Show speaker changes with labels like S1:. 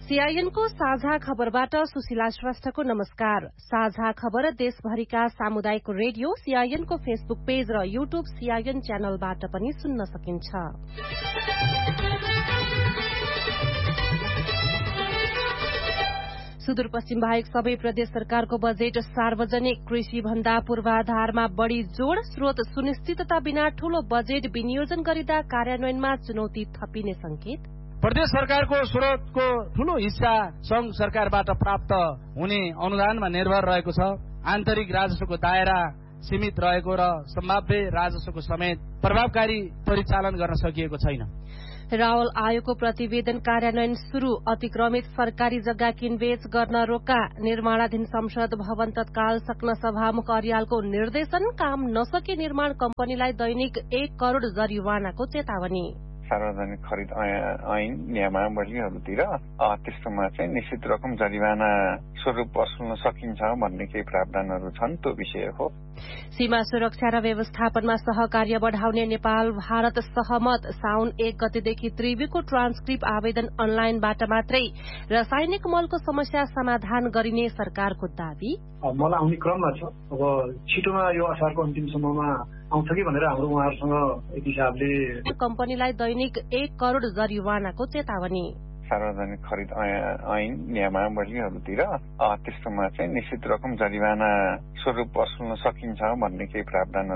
S1: सीआईएनको साझा खबरबाट सुशीला श्रेष्ठको नमस्कार। साझा खबर देशभरिका सामुदायिक रेडियो सीआईएनको फेसबुक पेज र यूट्यूब सीआईएन च्यानलबाट पनि सुन्न सकिन्छ। सुदूरपश्चिम बाहेक सबै प्रदेश सरकारको बजेट सार्वजनिक। कृषि भन्दा पूर्वाधारमा बढ़ी जोड़। स्रोत सुनिश्चितता बिना ठूलो बजेट विनियोजन गरिँदा कार्यान्वयनमा चुनौती थपिने संकेत।
S2: प्रदेश सरकारको स्रोतको ठूलो हिस्सा संघ सरकारबाट प्राप्त हुने अनुदानमा निर्भर रहेको छ। आन्तरिक राजस्वको दायरा सीमित रहेको र सम्भाव्य राजस्वको समेत प्रभावकारी परिचालन गर्न सकिएको छैन।
S1: रावल आयोगको प्रतिवेदन कार्यान्वयन शुरू। अतिक्रमित सरकारी जग्गा किनबेच गर्न रोका। निर्माणाधीन संसद भवन तत्काल सक्न सभामुख अर्यालको निर्देशन। काम नसके निर्माण कम्पनीलाई दैनिक 1 करोड़ जरिवानाको चेतावनी।
S3: सार्वजनिक खरिद ऐन नियमावलीहरूतिर त्यस्तोमा चाहिँ निश्चित रकम जरिवाना स्वरूप वसुल्न सकिन्छ भन्ने केही प्रावधानहरू छन्, त्यो विषय हो।
S1: सीमा सुरक्षा र व्यवस्थापनमा सहकार्य बढ़ाउने नेपाल भारत सहमत। साउन 1 गतेदेखि त्रिवीको ट्रान्सक्रिप्ट आवेदन अनलाइनबाट मात्रै। रासायनिक मलको समस्या समाधान गरिने सरकारको दावी।
S4: मल आउने क्रममा छ। अब छिटोमा यो असारको अन्तिमसम्ममा आउँछ कि भनेर हाम्रो उहाँहरूसँग एक हिसाबले
S1: कम्पनीलाई दैनिक 1 करोड़ जरिवानाको चेतावनी।
S3: सार्वजनिक खरिद ऐन नियमावलीहरूतिर त्यस्तोमा चाहिँ निश्चित रकम जरिवाना स्वरूप वसुल्न सकिन्छ भन्ने केही प्रावधान